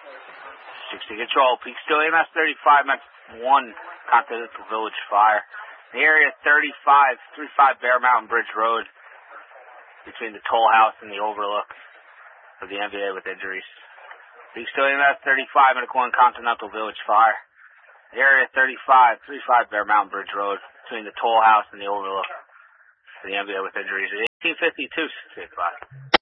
60 control, peak still EMS 35, Max 1, Continental Village Fire. The area 35 Bear Mountain Bridge Road, between the toll house and the overlook of the NBA with injuries. Peak still EMS 35, Medical 1, Continental Village Fire. The area 35 Bear Mountain Bridge Road, between the toll house and the overlook of the NBA with injuries. 1852, 65.